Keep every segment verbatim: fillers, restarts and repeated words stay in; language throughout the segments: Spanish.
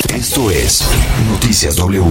Esto es Noticias W.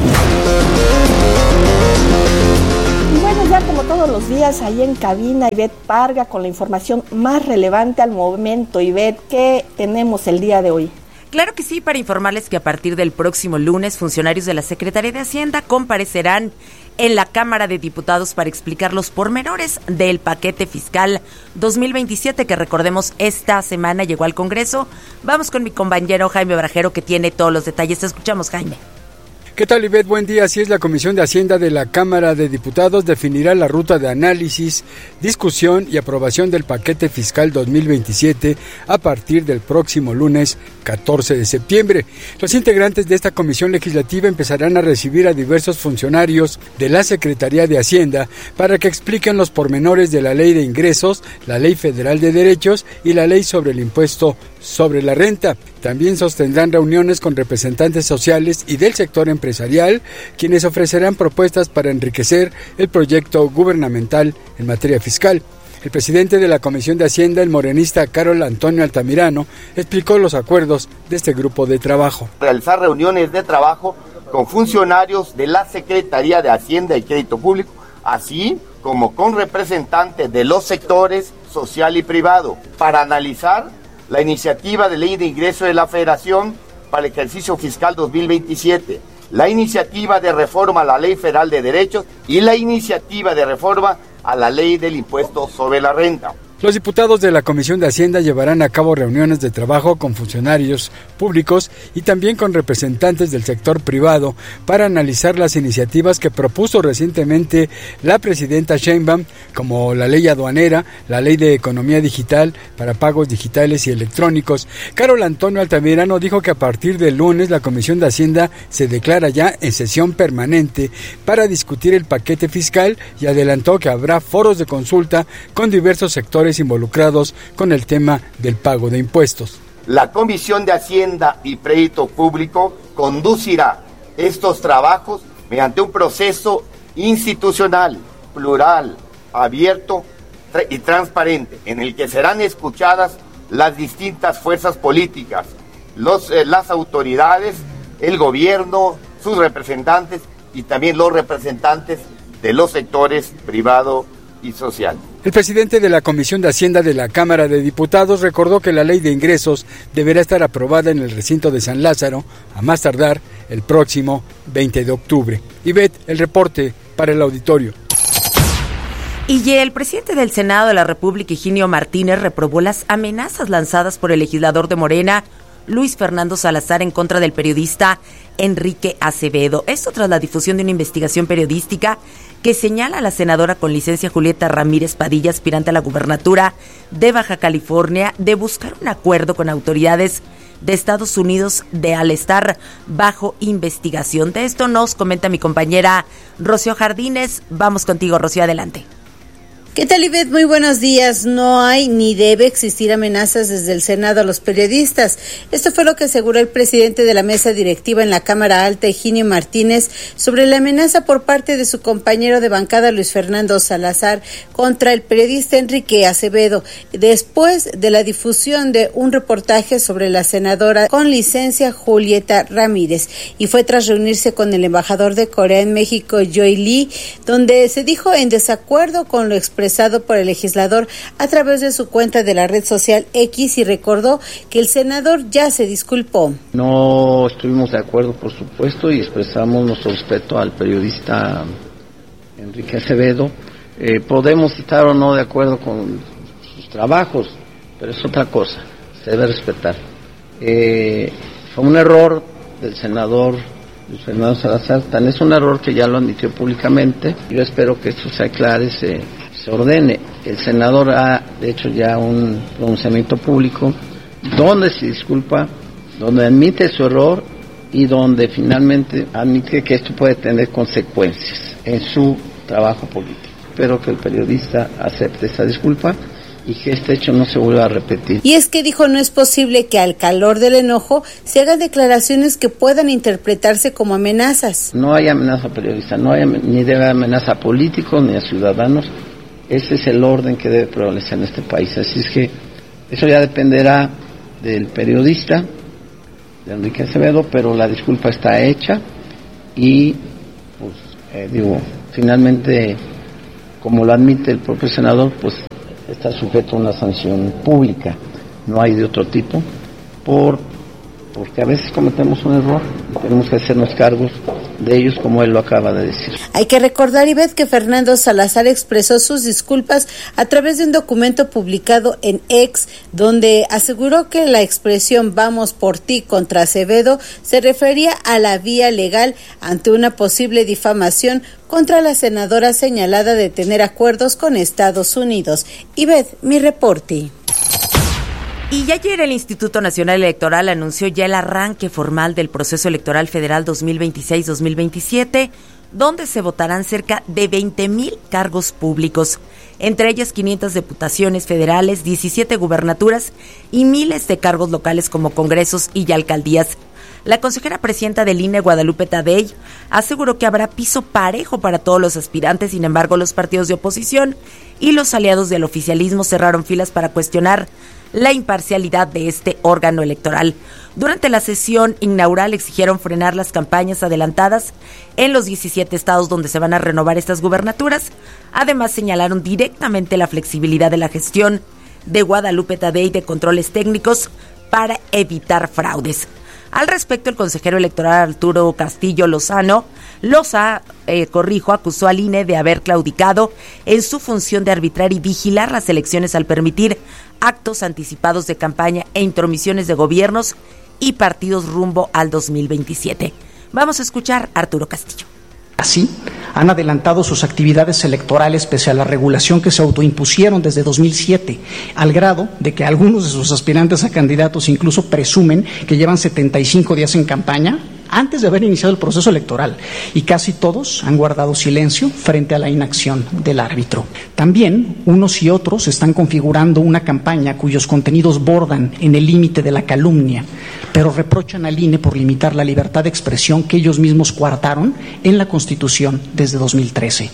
Y bueno, ya como todos los días, ahí en cabina, Ivette Parga con la información más relevante al momento. Ivette, ¿qué tenemos el día de hoy? Claro que sí, para informarles que a partir del próximo lunes, funcionarios de la Secretaría de Hacienda comparecerán en la Cámara de Diputados para explicar los pormenores del paquete fiscal dos mil veintisiete, que recordemos esta semana llegó al Congreso. Vamos con mi compañero Jaime Brajero, que tiene todos los detalles. Te escuchamos, Jaime. ¿Qué tal, Ivette? Buen día. Así es, la Comisión de Hacienda de la Cámara de Diputados definirá la ruta de análisis, discusión y aprobación del paquete fiscal dos mil veintisiete a partir del próximo lunes catorce de septiembre. Los integrantes de esta comisión legislativa empezarán a recibir a diversos funcionarios de la Secretaría de Hacienda para que expliquen los pormenores de la Ley de Ingresos, la Ley Federal de Derechos y la Ley sobre el Impuesto sobre la Renta. También sostendrán reuniones con representantes sociales y del sector empresarial, quienes ofrecerán propuestas para enriquecer el proyecto gubernamental en materia fiscal. El presidente de la Comisión de Hacienda, el morenista Carol Antonio Altamirano, explicó los acuerdos de este grupo de trabajo. Realizar reuniones de trabajo con funcionarios de la Secretaría de Hacienda y Crédito Público, así como con representantes de los sectores social y privado, para analizar la iniciativa de ley de ingreso de la Federación para el ejercicio fiscal dos mil veintisiete, la iniciativa de reforma a la Ley Federal de Derechos y la iniciativa de reforma a la Ley del Impuesto sobre la Renta. Los diputados de la Comisión de Hacienda llevarán a cabo reuniones de trabajo con funcionarios públicos y también con representantes del sector privado para analizar las iniciativas que propuso recientemente la presidenta Sheinbaum, como la ley aduanera, la ley de economía digital para pagos digitales y electrónicos. Carol Antonio Altamirano dijo que a partir del lunes la Comisión de Hacienda se declara ya en sesión permanente para discutir el paquete fiscal y adelantó que habrá foros de consulta con diversos sectores involucrados con el tema del pago de impuestos. La Comisión de Hacienda y Crédito Público conducirá estos trabajos mediante un proceso institucional, plural, abierto y transparente, en el que serán escuchadas las distintas fuerzas políticas, los, eh, las autoridades, el gobierno, sus representantes y también los representantes de los sectores privado y social. El presidente de la Comisión de Hacienda de la Cámara de Diputados recordó que la Ley de Ingresos deberá estar aprobada en el recinto de San Lázaro, a más tardar el próximo veinte de octubre. Ivette, el reporte para el auditorio. Y el presidente del Senado de la República, Higinio Martínez, reprobó las amenazas lanzadas por el legislador de Morena, Luis Fernando Salazar, en contra del periodista Enrique Acevedo. Esto tras la difusión de una investigación periodística que señala a la senadora con licencia Julieta Ramírez Padilla, aspirante a la gubernatura de Baja California, de buscar un acuerdo con autoridades de Estados Unidos de al estar bajo investigación. De esto nos comenta mi compañera Rocío Jardines. Vamos contigo, Rocío, adelante. ¿Qué tal, Ivette? Muy buenos días. No hay ni debe existir amenazas desde el Senado a los periodistas. Esto fue lo que aseguró el presidente de la mesa directiva en la Cámara Alta, Higinio Martínez, sobre la amenaza por parte de su compañero de bancada, Luis Fernando Salazar, contra el periodista Enrique Acevedo, después de la difusión de un reportaje sobre la senadora con licencia Julieta Ramírez. Y fue tras reunirse con el embajador de Corea en México, Joy Lee, donde se dijo en desacuerdo con lo expresado expresado por el legislador a través de su cuenta de la red social X, y recordó que el senador ya se disculpó. No estuvimos de acuerdo, por supuesto, y expresamos nuestro respeto al periodista Enrique Acevedo. Eh, podemos estar o no de acuerdo con sus trabajos, pero es otra cosa, se debe respetar. Eh, fue un error del senador Luis Fernando Salazar, tan es un error que ya lo admitió públicamente. Yo espero que esto se aclare, se, se ordene. El senador ha hecho ya un pronunciamiento público donde se disculpa, donde admite su error y donde finalmente admite que esto puede tener consecuencias en su trabajo político. Espero que el periodista acepte esa disculpa y que este hecho no se vuelva a repetir. Y es que dijo, no es posible que al calor del enojo se hagan declaraciones que puedan interpretarse como amenazas. No hay amenaza a periodistas, no hay, ni debe haber amenaza a políticos ni a ciudadanos. Ese es el orden que debe prevalecer en este país. Así es que eso ya dependerá del periodista, de Enrique Acevedo, pero la disculpa está hecha y, pues, eh, digo, finalmente, como lo admite el propio senador, pues está sujeto a una sanción pública, no hay de otro tipo, por porque a veces cometemos un error y tenemos que hacernos cargos de ellos, como él lo acaba de decir. Hay que recordar, Ivette, que Fernando Salazar expresó sus disculpas a través de un documento publicado en X, donde aseguró que la expresión "vamos por ti" contra Acevedo se refería a la vía legal ante una posible difamación contra la senadora señalada de tener acuerdos con Estados Unidos. Ivette, mi reporte. Y ayer el Instituto Nacional Electoral anunció ya el arranque formal del proceso electoral federal dos mil veintiséis dos mil veintisiete, donde se votarán cerca de veinte mil cargos públicos, entre ellas quinientas diputaciones federales, diecisiete gubernaturas y miles de cargos locales como congresos y alcaldías. La consejera presidenta del I N E, Guadalupe Tadei, aseguró que habrá piso parejo para todos los aspirantes. Sin embargo, los partidos de oposición y los aliados del oficialismo cerraron filas para cuestionar la imparcialidad de este órgano electoral. Durante la sesión inaugural exigieron frenar las campañas adelantadas en los diecisiete estados donde se van a renovar estas gubernaturas. Además, señalaron directamente la flexibilidad de la gestión de Guadalupe Tadei de controles técnicos para evitar fraudes. Al respecto, el consejero electoral Arturo Castillo Lozano, Loza, eh, corrijo, acusó al I N E de haber claudicado en su función de arbitrar y vigilar las elecciones al permitir actos anticipados de campaña e intromisiones de gobiernos y partidos rumbo al dos mil veintisiete. Vamos a escuchar a Arturo Castillo. Así, han adelantado sus actividades electorales pese a la regulación que se autoimpusieron desde dos mil siete, al grado de que algunos de sus aspirantes a candidatos incluso presumen que llevan setenta y cinco días en campaña antes de haber iniciado el proceso electoral, y casi todos han guardado silencio frente a la inacción del árbitro. También, unos y otros están configurando una campaña cuyos contenidos bordan en el límite de la calumnia, pero reprochan al I N E por limitar la libertad de expresión que ellos mismos coartaron en la Constitución desde dos mil trece.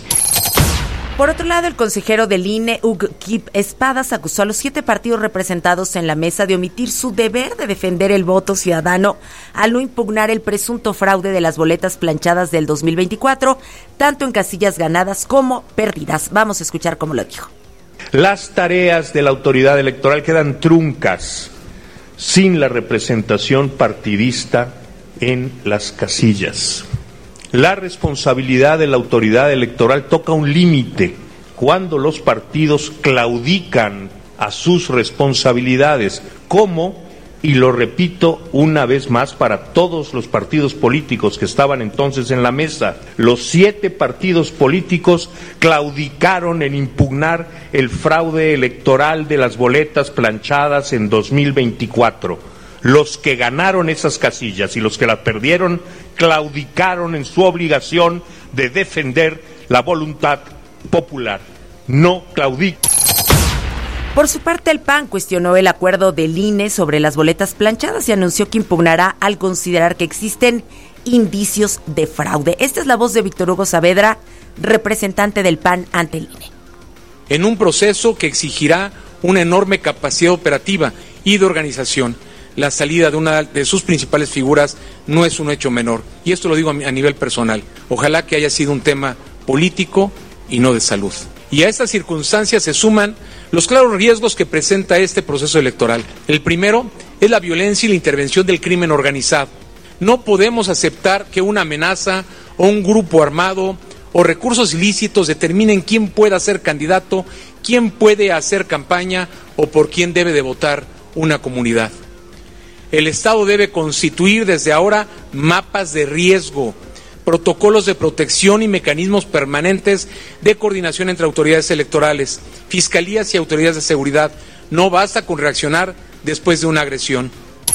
Por otro lado, el consejero del I N E, Hugo Kip Espadas, acusó a los siete partidos representados en la mesa de omitir su deber de defender el voto ciudadano al no impugnar el presunto fraude de las boletas planchadas del dos mil veinticuatro, tanto en casillas ganadas como perdidas. Vamos a escuchar cómo lo dijo. Las tareas de la autoridad electoral quedan truncas sin la representación partidista en las casillas. La responsabilidad de la autoridad electoral toca un límite cuando los partidos claudican a sus responsabilidades, como, y lo repito una vez más para todos los partidos políticos que estaban entonces en la mesa, los siete partidos políticos claudicaron en impugnar el fraude electoral de las boletas planchadas en dos mil veinticuatro. Los que ganaron esas casillas y los que las perdieron claudicaron en su obligación de defender la voluntad popular. No claudiquen. Por su parte, el P A N cuestionó el acuerdo del I N E sobre las boletas planchadas y anunció que impugnará al considerar que existen indicios de fraude. Esta es la voz de Víctor Hugo Saavedra, representante del P A N ante el I N E. En un proceso que exigirá una enorme capacidad operativa y de organización. La salida de una de sus principales figuras no es un hecho menor, y esto lo digo a nivel personal. Ojalá que haya sido un tema político y no de salud. Y a estas circunstancias se suman los claros riesgos que presenta este proceso electoral. El primero es la violencia y la intervención del crimen organizado. No podemos aceptar que una amenaza o un grupo armado o recursos ilícitos determinen quién pueda ser candidato, quién puede hacer campaña o por quién debe de votar una comunidad. El Estado debe constituir desde ahora mapas de riesgo, protocolos de protección y mecanismos permanentes de coordinación entre autoridades electorales, fiscalías y autoridades de seguridad. No basta con reaccionar después de una agresión.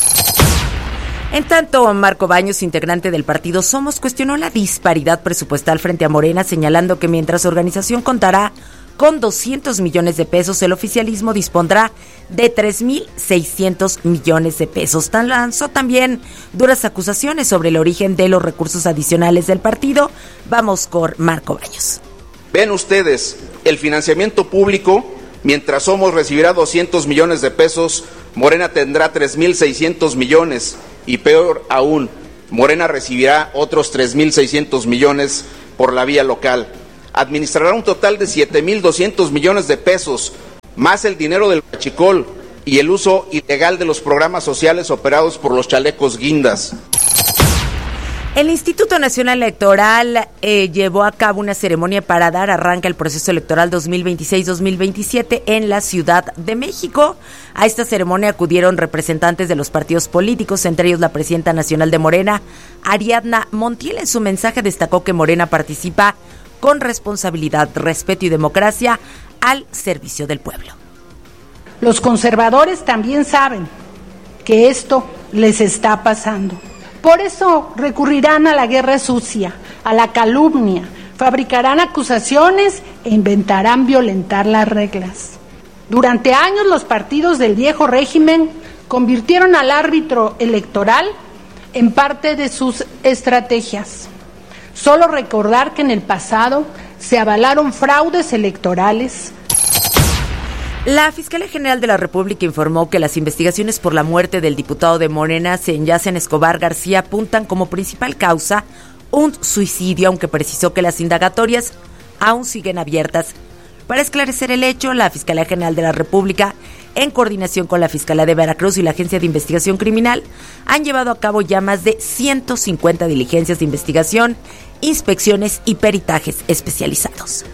En tanto, Marco Baños, integrante del partido Somos, cuestionó la disparidad presupuestal frente a Morena, señalando que mientras su organización contará con doscientos millones de pesos, el oficialismo dispondrá de tres mil seiscientos millones de pesos. Tan lanzó también duras acusaciones sobre el origen de los recursos adicionales del partido. Vamos con Marco Baños. Ven ustedes, el financiamiento público, mientras Somos recibirá doscientos millones de pesos, Morena tendrá tres mil seiscientos millones. y peor aún, Morena recibirá otros tres mil seiscientos millones por la vía local. Administrará un total de siete mil doscientos millones de pesos, más el dinero del huachicol y el uso ilegal de los programas sociales operados por los chalecos guindas. El Instituto Nacional Electoral eh, llevó a cabo una ceremonia para dar arranque al proceso electoral dos mil veintiséis dos mil veintisiete en la Ciudad de México. A esta ceremonia acudieron representantes de los partidos políticos, entre ellos la presidenta nacional de Morena, Ariadna Montiel. En su mensaje destacó que Morena participa con responsabilidad, respeto y democracia al servicio del pueblo. Los conservadores también saben que esto les está pasando. Por eso recurrirán a la guerra sucia, a la calumnia, fabricarán acusaciones e inventarán violentar las reglas. Durante años los partidos del viejo régimen convirtieron al árbitro electoral en parte de sus estrategias. Solo recordar que en el pasado se avalaron fraudes electorales. La Fiscalía General de la República informó que las investigaciones por la muerte del diputado de Morena, Senyacen Escobar García, apuntan como principal causa un suicidio, aunque precisó que las indagatorias aún siguen abiertas. Para esclarecer el hecho, la Fiscalía General de la República, en coordinación con la Fiscalía de Veracruz y la Agencia de Investigación Criminal, han llevado a cabo ya más de ciento cincuenta diligencias de investigación, inspecciones y peritajes especializados.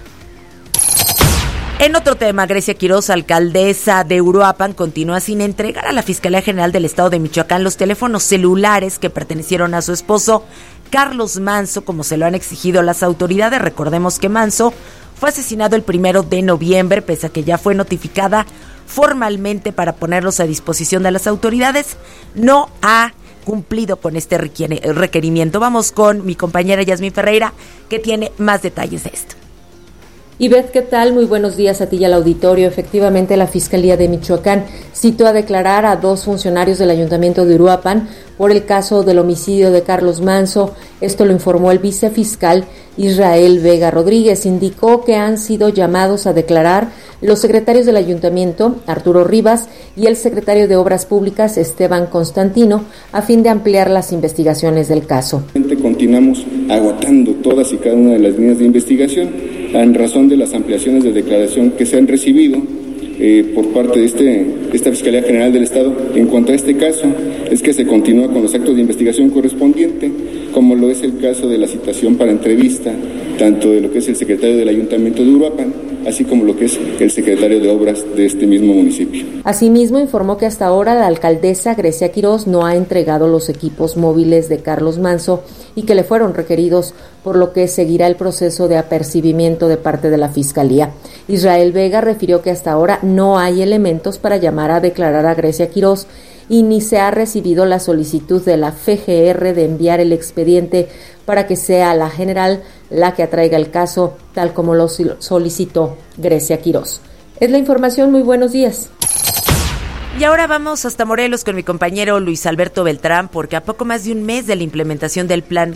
En otro tema, Grecia Quiroz, alcaldesa de Uruapan, continúa sin entregar a la Fiscalía General del Estado de Michoacán los teléfonos celulares que pertenecieron a su esposo, Carlos Manso, como se lo han exigido las autoridades. Recordemos que Manso fue asesinado el primero de noviembre, pese a que ya fue notificada formalmente para ponerlos a disposición de las autoridades. No ha cumplido con este requerimiento. Vamos con mi compañera Yasmín Ferreira, que tiene más detalles de esto. Ivette, ¿qué tal? Muy buenos días a ti y al auditorio. Efectivamente, la Fiscalía de Michoacán citó a declarar a dos funcionarios del Ayuntamiento de Uruapan por el caso del homicidio de Carlos Manso. Esto lo informó el vicefiscal Israel Vega Rodríguez. Indicó que han sido llamados a declarar los secretarios del Ayuntamiento, Arturo Rivas, y el secretario de Obras Públicas, Esteban Constantino, a fin de ampliar las investigaciones del caso. Continuamos agotando todas y cada una de las líneas de investigación en razón de las ampliaciones de declaración que se han recibido eh, por parte de este, esta Fiscalía General del Estado en cuanto a este caso. Es que se continúa con los actos de investigación correspondiente, como lo es el caso de la citación para entrevista, tanto de lo que es el secretario del Ayuntamiento de Uruapan, así como lo que es el secretario de Obras de este mismo municipio. Asimismo, informó que hasta ahora la alcaldesa Grecia Quiroz no ha entregado los equipos móviles de Carlos Manso y que le fueron requeridos, por lo que seguirá el proceso de apercibimiento de parte de la Fiscalía. Israel Vega refirió que hasta ahora no hay elementos para llamar a declarar a Grecia Quiroz y ni se ha recibido la solicitud de la F G R de enviar el expediente para que sea la general la que atraiga el caso, tal como lo solicitó Grecia Quiroz. Es la información, muy buenos días. Y ahora vamos hasta Morelos con mi compañero Luis Alberto Beltrán, porque a poco más de un mes de la implementación del plan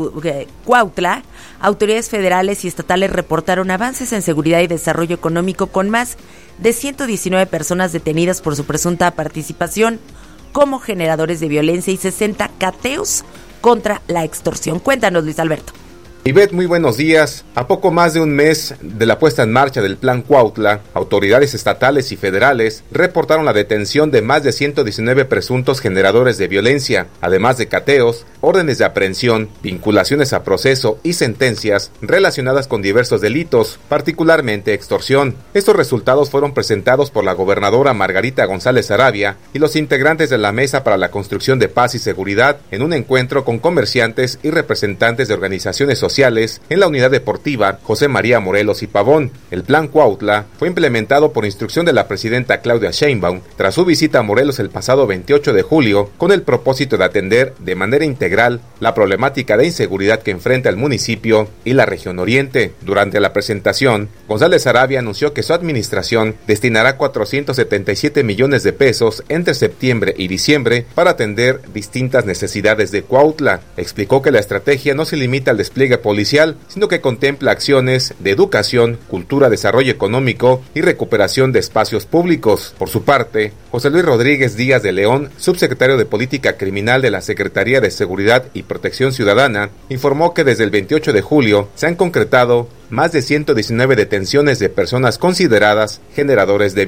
Cuautla, autoridades federales y estatales reportaron avances en seguridad y desarrollo económico con más de ciento diecinueve personas detenidas por su presunta participación como generadores de violencia y sesenta cateos contra la extorsión. Cuéntanos, Luis Alberto. Ivette, muy buenos días. A poco más de un mes de la puesta en marcha del Plan Cuautla, autoridades estatales y federales reportaron la detención de más de ciento diecinueve presuntos generadores de violencia, además de cateos, órdenes de aprehensión, vinculaciones a proceso y sentencias relacionadas con diversos delitos, particularmente extorsión. Estos resultados fueron presentados por la gobernadora Margarita González Arabia y los integrantes de la Mesa para la Construcción de Paz y Seguridad en un encuentro con comerciantes y representantes de organizaciones sociales en la unidad deportiva José María Morelos y Pavón. El Plan Cuautla fue implementado por instrucción de la presidenta Claudia Sheinbaum tras su visita a Morelos el pasado veintiocho de julio con el propósito de atender de manera integral integral, la problemática de inseguridad que enfrenta el municipio y la región oriente. Durante la presentación, González Sarabia anunció que su administración destinará cuatrocientos setenta y siete millones de pesos entre septiembre y diciembre para atender distintas necesidades de Cuautla. Explicó que la estrategia no se limita al despliegue policial, sino que contempla acciones de educación, cultura, desarrollo económico y recuperación de espacios públicos. Por su parte, José Luis Rodríguez Díaz de León, subsecretario de Política Criminal de la Secretaría de Seguridad y Protección Ciudadana, informó que desde el veintiocho de julio se han concretado más de ciento diecinueve detenciones de personas consideradas generadores de